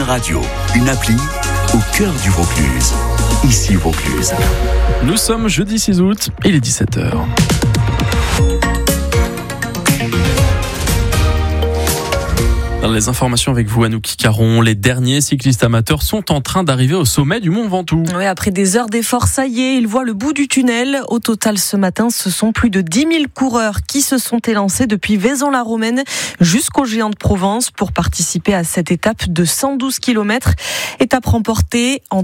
radio, une appli au cœur du Vaucluse. Ici Vaucluse. Nous sommes jeudi 6 août, il est 17h. Dans les informations avec vous, Anouki Caron, les derniers cyclistes amateurs sont en train d'arriver au sommet du Mont Ventoux. Oui, après des heures d'efforts, ça y est, ils voient le bout du tunnel. Au total, ce matin, ce sont plus de 10 000 coureurs qui se sont élancés depuis Vaison-la-Romaine jusqu'au Géant de Provence pour participer à cette étape de 112 km. Étape remportée en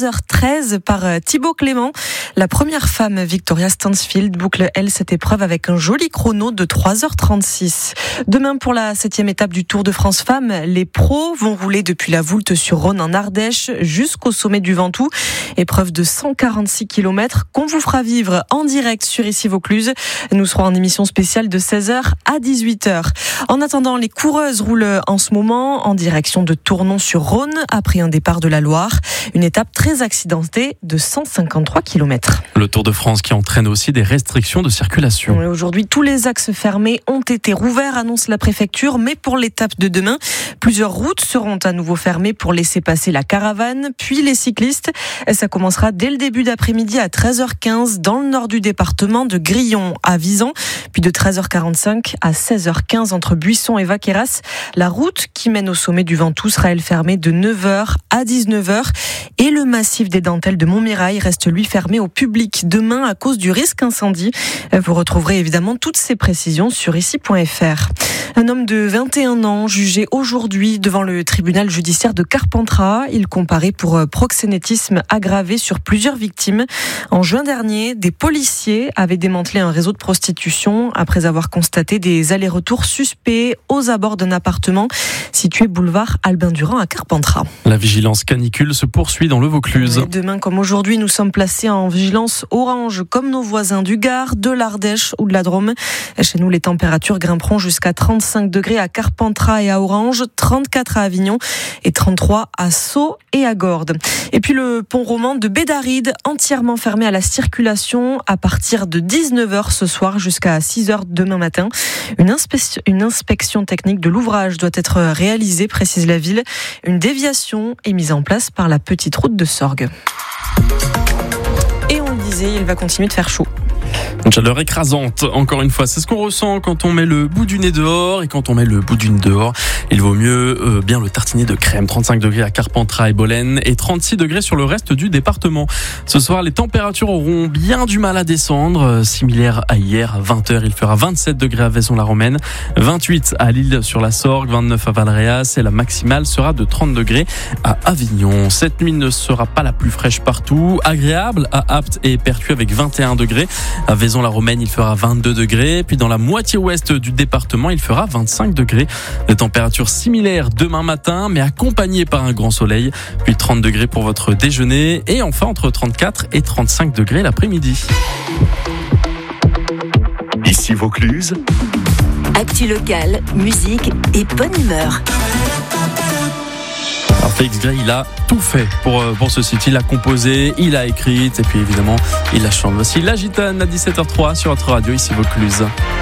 3h13 par Thibaut Clément. La première femme, Victoria Stansfield, boucle, elle, cette épreuve avec un joli chrono de 3h36. Demain, pour la 7e étape du Tour de France Femmes, les pros vont rouler depuis la Voulte-sur-Rhône en Ardèche jusqu'au sommet du Ventoux. Épreuve de 146 km qu'on vous fera vivre en direct sur Ici Vaucluse. Nous serons en émission spéciale de 16h à 18h. En attendant, les coureuses roulent en ce moment en direction de Tournon-sur-Rhône après un départ de la Loire. Une étape très accidentée de 153 km. Le Tour de France qui entraîne aussi des restrictions de circulation. Aujourd'hui, tous les axes fermés ont été rouverts, annonce la préfecture, mais pour l'étape de demain, plusieurs routes seront à nouveau fermées pour laisser passer la caravane, puis les cyclistes. Ça commencera dès le début d'après-midi à 13h15 dans le nord du département, de Grillon à Visan, puis de 13h45 à 16h15 entre Buisson et Vaqueras. La route qui mène au sommet du Ventoux sera elle fermée de 9h à 19h et le massif des Dentelles de Montmirail reste lui fermé au public demain à cause du risque incendie. Vous retrouverez évidemment toutes ces précisions sur ici.fr. Un homme de 21 ans jugé aujourd'hui devant le tribunal judiciaire de Carpentras. Il comparait pour proxénétisme aggravé sur plusieurs victimes. En juin dernier, des policiers avaient démantelé un réseau de prostitution après avoir constaté des allers-retours suspects aux abords d'un appartement situé boulevard Albin Durand à Carpentras. La vigilance canicule se poursuit dans le Vaucluse. Demain comme aujourd'hui, nous sommes placés en vigilance orange comme nos voisins du Gard, de l'Ardèche ou de la Drôme. Chez nous, les températures grimperont jusqu'à 35 degrés à Carpentras et à Orange, 34 à Avignon et 33 à Sceaux et à Gordes. Et puis le pont roman de Bédaride, entièrement fermé à la circulation à partir de 19h ce soir jusqu'à 6h demain matin. Une inspection technique de l'ouvrage doit être réalisée, précise la ville. Une déviation est mise en place par la petite route de Sorgues. Et on le disait, il va continuer de faire chaud. Une chaleur écrasante, encore une fois. C'est ce qu'on ressent quand on met le bout du nez dehors. Et quand on met le bout du nez dehors, il vaut mieux bien le tartiner de crème. 35 degrés à Carpentras et Bolène et 36 degrés sur le reste du département. Ce soir, les températures auront bien du mal à descendre. Similaire à hier, à 20h, il fera 27 degrés à Vaison-la-Romaine, 28 à L'Isle-sur-la-Sorgue, 29 à Valréas et la maximale sera de 30 degrés à Avignon. Cette nuit ne sera pas la plus fraîche partout. Agréable à Apt et Pertuis avec 21 degrés. À Vaison-la-Romaine, il fera 22 degrés. Puis dans la moitié ouest du département, il fera 25 degrés. Des températures similaires demain matin, mais accompagnées par un grand soleil. Puis 30 degrés pour votre déjeuner. Et enfin, entre 34 et 35 degrés l'après-midi. Ici Vaucluse. Actu locale, musique et bonne humeur. Alors Félix Gray, il a tout fait pour ce site. Il a composé, il a écrit et puis évidemment, il la chante. Voici La Gitane à 17h03 sur votre radio, Ici Vaucluse.